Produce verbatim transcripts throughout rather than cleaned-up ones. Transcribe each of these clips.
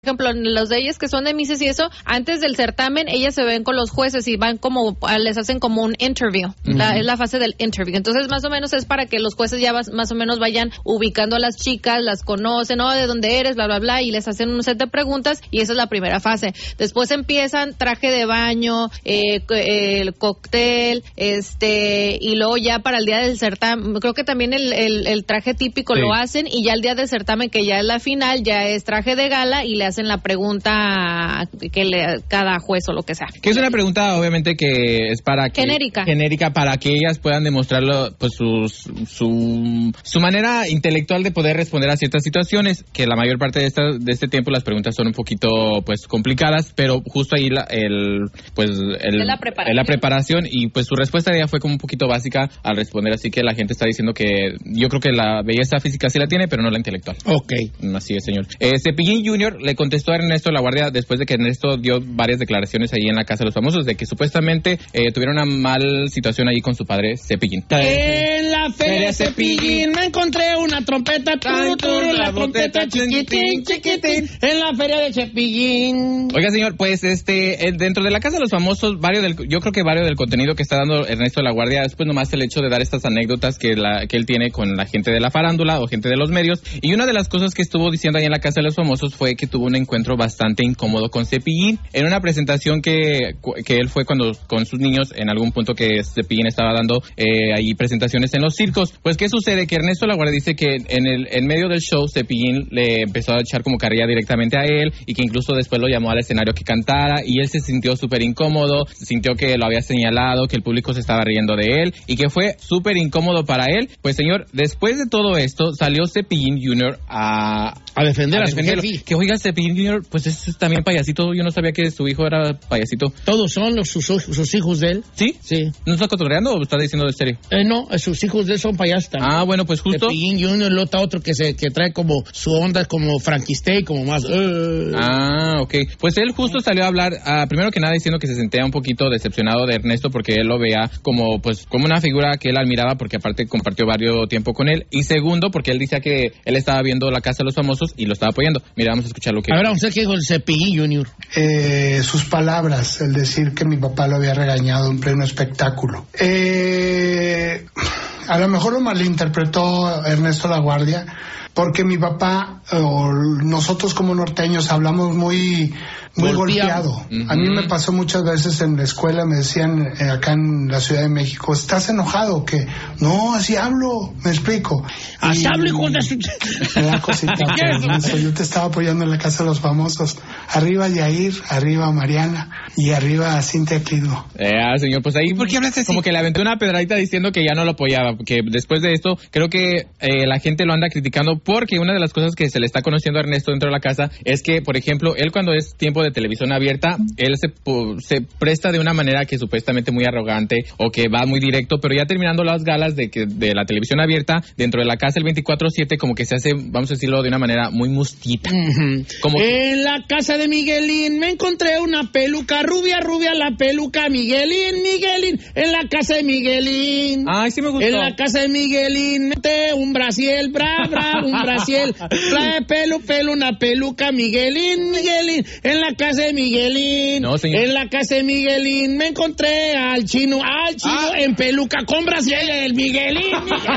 Por ejemplo, los de ellas que son de Misses y eso, antes del certamen, ellas se ven con los jueces y van como, les hacen como un interview. Uh-huh. La, es la fase del interview. Entonces, más o menos es para que los jueces ya vas, más o menos vayan ubicando a las chicas, las conocen, ¿no? De dónde eres, bla, bla, bla, y les hacen un set de preguntas y esa es la primera fase. Después empiezan traje de baño, eh, el cóctel, este, y luego ya para el día del certamen, creo que también el, el, el traje típico sí. lo hacen y ya el día del certamen, que ya es la final, ya es traje de gala y le hacen la pregunta que le, cada juez o lo que sea. Que es una pregunta obviamente que es para que genérica genérica para que ellas puedan demostrarlo, pues sus, su su manera intelectual de poder responder a ciertas situaciones, que la mayor parte de esta de este tiempo las preguntas son un poquito pues complicadas, pero justo ahí la, el pues el, la preparación. la preparación y pues su respuesta de ella fue como un poquito básica al responder, así que la gente está diciendo que yo creo que la belleza física sí la tiene, pero no la intelectual. Ok. Así es, señor. Eh, Cepillín junior le contestó a Ernesto La Guardia después de que Ernesto dio varias declaraciones ahí en la Casa de los Famosos de que supuestamente eh, tuvieron una mal situación ahí con su padre Cepillín. En la feria Cepillín me encontré una trompeta, turu, turu, la trompeta chiquitín, chiquitín, en la feria de Cepillín. Oiga, señor, pues este dentro de la Casa de los Famosos, varios del, yo creo que varios del contenido que está dando Ernesto La Guardia es pues nomás el hecho de dar estas anécdotas que, la, que él tiene con la gente de la farándula o gente de los medios, y una de las cosas que estuvo diciendo ahí en la Casa de los Famosos fue que tuvo un encuentro bastante incómodo con Cepillín en una presentación que, que él fue cuando con sus niños en algún punto que Cepillín estaba dando eh, ahí presentaciones en los circos. Pues ¿qué sucede? Que Ernesto La Guardia dice que en el en medio del show Cepillín le empezó a echar como carrilla directamente a él y que incluso después lo llamó al escenario que cantara y él se sintió súper incómodo, sintió que lo había señalado, que el público se estaba riendo de él y que fue súper incómodo para él. Pues señor, después de todo esto salió Cepillín junior a a defender a, a su jefe. Que oiga, Cepillín junior pues es también payasito. Yo no sabía que su hijo era payasito. ¿Todos son los, sus, sus hijos de él? ¿Sí? Sí. ¿No está cotorreando o está diciendo de serio? Eh, no, sus hijos de él son payasos también. Ah, bueno, pues justo. Cepillín junior, lo está otro que se que trae como su onda como Frankenstein, como más... Uh. Ah, ok. Pues él justo salió a hablar, uh, primero que nada diciendo que se sentía un poquito decepcionado de Ernesto porque él lo veía como pues como una figura que él admiraba porque aparte compartió varios tiempo con él. Y segundo, porque él decía que él estaba viendo La Casa de los Famosos y lo estaba apoyando. Mira, vamos a escuchar lo que... A ver, vamos a ver qué dijo el Cepillín junior. Eh, sus palabras, el decir que mi papá lo había regañado en pleno espectáculo. Eh, a lo mejor lo malinterpretó Ernesto La Guardia, porque mi papá o nosotros como norteños hablamos muy muy golpeado. Uh-huh. A mí me pasó muchas veces en la escuela, me decían eh, acá en la Ciudad de México, ¿estás enojado o qué? No, así hablo, me explico. Así hablo, hijo de su... Me da cosita. Eso, yo te estaba apoyando en la Casa de los Famosos. Arriba Yair, arriba Mariana y arriba Cintia Clitbo. Eh, señor, pues ahí... ¿Por qué hablaste así? Como que le aventó una pedradita diciendo que ya no lo apoyaba, porque después de esto, creo que eh, la gente lo anda criticando porque una de las cosas que se le está conociendo a Ernesto dentro de la casa es que, por ejemplo, él cuando es tiempo de televisión abierta, él se, se presta de una manera que supuestamente muy arrogante o que va muy directo, pero ya terminando las galas de que de la televisión abierta, dentro de la casa el veinticuatro siete, como que se hace, vamos a decirlo de una manera muy mustita. Uh-huh. Como que... En la casa de Miguelín me encontré una peluca rubia, rubia la peluca, Miguelín, Miguelín, en la casa de Miguelín. Ay, sí me gustó. En la casa de Miguelín mete un brasiel, bra, bra, un brasiel, trae pelo, pelo, una peluca, Miguelín, Miguelín, en la casa de Miguelín, no, señor. En la casa de Miguelín me encontré al chino, al chino ah. en peluca con brasiel, el Miguelín.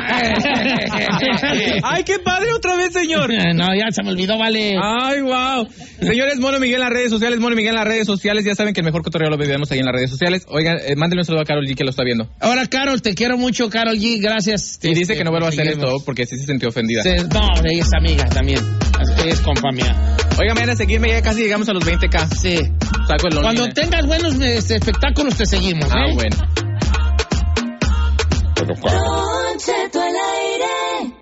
Ay, qué padre otra vez, señor. No, ya se me olvidó, vale. Ay, wow. Señores, Mono Miguel en las redes sociales, Mono Miguel en las redes sociales, ya saben que el mejor cotorreo lo vemos ahí en las redes sociales. Oigan, eh, mándenle un saludo a Karol G que lo está viendo. Ahora, Karol, te quiero mucho, Karol G, gracias. Y este, dice que no vuelva a hacer esto porque sí se sintió ofendida. Se, no, ella es amiga también. Es compa mía. Oigan, vayan a seguirme, ya casi llegamos a los veinte K. Sí. Saco el Cuando tengas buenos este, espectáculos te seguimos. Ah, ¿eh? bueno. Don Cheto al aire.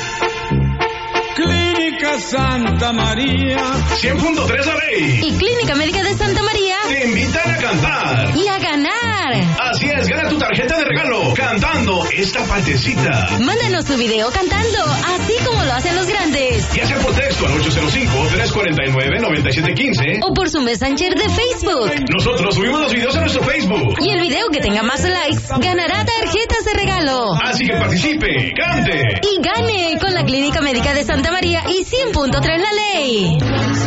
Clínica Santa María cien punto tres A Ley y Clínica Médica de Santa María te invitan a cantar y a ganar. Así es, gana tu tarjeta de regalo cantando esta partecita. Mándanos tu video cantando, así como lo hacen los grandes. Ya sea por texto al ocho cero cinco, tres cuatro nueve, nueve siete uno cinco o por su Messenger de Facebook. Nosotros subimos los videos a nuestro Facebook. Y el video que tenga más likes ganará tarjetas de regalo. Así que participe, cante y gane con la Clínica Médica de Santa María y cien punto tres La Ley.